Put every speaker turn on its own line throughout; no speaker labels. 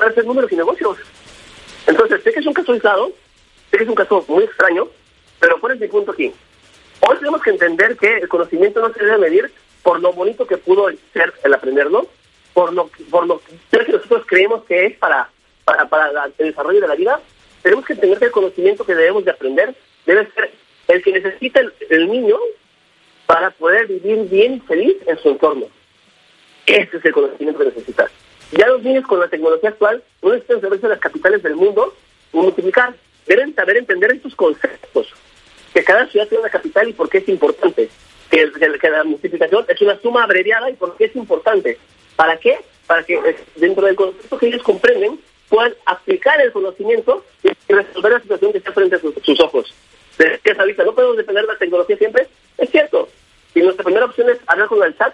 empezar a hacer números y negocios. Entonces, sé que es un caso aislado, sé que es un caso muy extraño, pero ¿cuál es mi punto aquí? Hoy tenemos que entender que el conocimiento no se debe medir por lo bonito que pudo ser el aprenderlo, por lo que nosotros creemos que es para el desarrollo de la vida. Tenemos que entender que el conocimiento que debemos de aprender debe ser el que necesita el niño para poder vivir bien, feliz en su entorno. Ese es el conocimiento que necesita. Ya los niños con la tecnología actual no necesitan saberse las capitales del mundo o multiplicar. Deben saber entender estos conceptos. Que cada ciudad tiene una capital y por qué es importante. Que la multiplicación es una suma abreviada y por qué es importante. ¿Para qué? Para que dentro del concepto que ellos comprenden puedan aplicar el conocimiento y resolver la situación que está frente a sus ojos. Decías ahorita, no podemos depender de la tecnología siempre. Es cierto. Si nuestra primera opción es hablar con el chat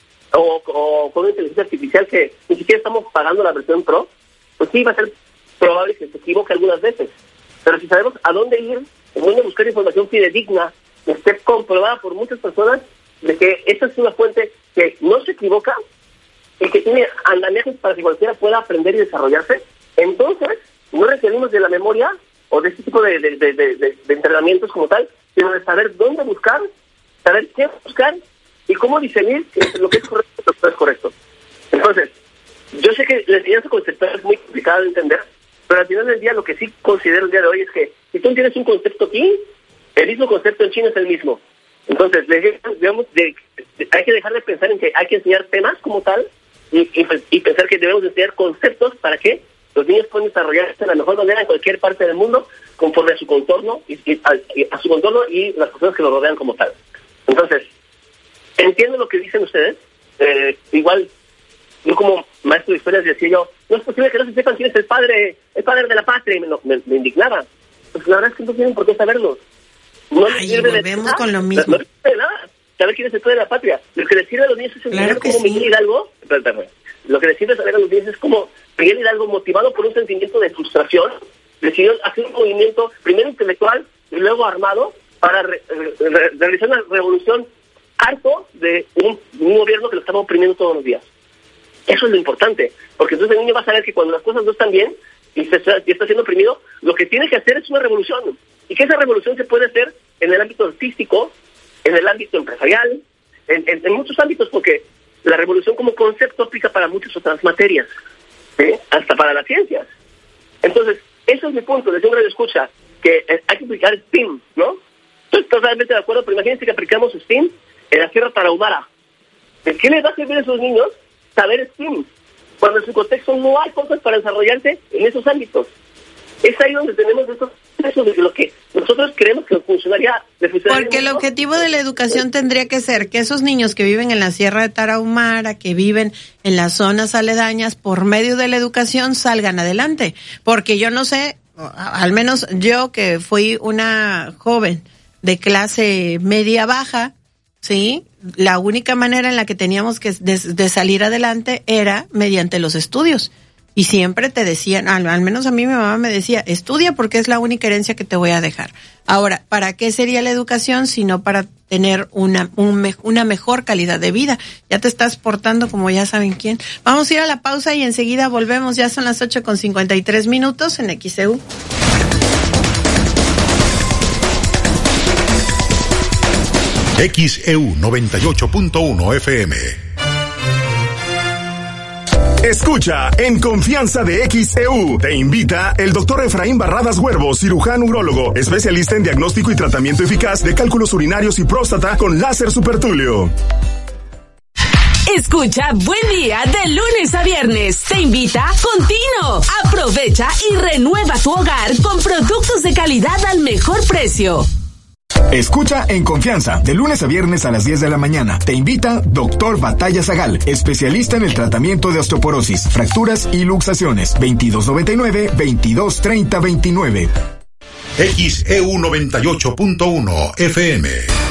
o con una inteligencia artificial que ni siquiera estamos pagando la versión Pro, pues sí va a ser probable que se equivoque algunas veces. Pero si sabemos a dónde ir, a dónde buscar información fidedigna, que esté comprobada por muchas personas, de que esta es una fuente que no se equivoca y que tiene andamiajes para que cualquiera pueda aprender y desarrollarse, entonces no requerimos de la memoria o de este tipo de entrenamientos como tal, sino de saber dónde buscar, saber qué buscar y cómo discernir lo que es correcto y lo que no es correcto. Entonces, yo sé que la enseñanza conceptual es muy complicada de entender, pero al final del día lo que sí considero el día de hoy es que si tú tienes un concepto aquí, el mismo concepto en chino es el mismo. Entonces, hay que dejar de pensar en que hay que enseñar temas como tal y pensar que debemos enseñar conceptos para que los niños puedan desarrollarse de la mejor manera en cualquier parte del mundo conforme a su contorno a su contorno y las personas que lo rodean como tal. Entonces, entiendo lo que dicen ustedes. Igual, yo como maestro de historias decía yo, no es posible que no se sepan quién es el padre de la patria, y me indignaba. Pues la verdad es que no tienen por qué saberlo. No
volvemos con lo mismo.
No les sirve de nada saber quién es el padre de la patria. Lo que les sirve a los niños es entender cómo Miguel Hidalgo, lo que les sirve saber a los niños es cómo Miguel Hidalgo, motivado por un sentimiento de frustración, decidió hacer un movimiento primero intelectual y luego armado para realizar una revolución harto de un gobierno que lo estaba oprimiendo todos los días. Eso es lo importante, porque entonces el niño va a saber que cuando las cosas no están bien y está siendo oprimido, lo que tiene que hacer es una revolución. Y que esa revolución se puede hacer en el ámbito artístico, en el ámbito empresarial, en muchos ámbitos, porque la revolución como concepto aplica para muchas otras materias, ¿sí? Hasta para las ciencias. Entonces, eso es mi punto. Desde un radio escucha que hay que aplicar STEAM, ¿no? Estoy totalmente de acuerdo, pero imagínense que aplicamos STEAM en la Sierra Tarahumara. ¿De qué les va a servir a esos niños saber STEAM cuando en su contexto no hay cosas para desarrollarse en esos ámbitos? Es ahí donde tenemos estos procesos de lo que nosotros creemos que funcionaría.
Porque el objetivo de la educación tendría que ser que esos niños que viven en la Sierra de Tarahumara, que viven en las zonas aledañas, por medio de la educación salgan adelante. Porque yo no sé, al menos yo que fui una joven de clase media baja, ¿sí? La única manera en la que teníamos que de salir adelante era mediante los estudios. Y siempre te decían, al menos a mí mi mamá me decía, estudia porque es la única herencia que te voy a dejar. Ahora, ¿para qué sería la educación sino para tener una mejor calidad de vida? Ya te estás portando como ya saben quién. Vamos a ir a la pausa y enseguida volvemos. Ya son las 8:53 en XEU.
XEU 98.1 FM. Escucha En Confianza de XEU. Te invita el doctor Efraín Barradas Huervo, cirujano urólogo, especialista en diagnóstico y tratamiento eficaz de cálculos urinarios y próstata con láser supertulio.
Escucha Buen Día de lunes a viernes. Te invita Contino. Aprovecha y renueva tu hogar con productos de calidad al mejor precio.
Escucha En Confianza, de lunes a viernes a las 10 de la mañana. Te invita Dr. Batalla Zagal, especialista en el tratamiento de osteoporosis, fracturas y luxaciones. 2299-223029. XEU 98.1 FM.